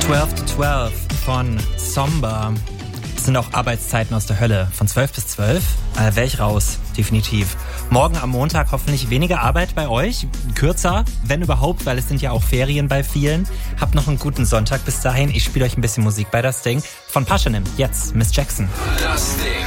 12 to 12 von Somber. Das sind auch Arbeitszeiten aus der Hölle. Von 12 bis 12 wäre ich raus, definitiv. Morgen am Montag hoffentlich weniger Arbeit bei euch. Kürzer, wenn überhaupt, weil es sind ja auch Ferien bei vielen. Habt noch einen guten Sonntag bis dahin. Ich spiele euch ein bisschen Musik bei Das Ding. Von Paschanim, jetzt Miss Jackson. Das Ding.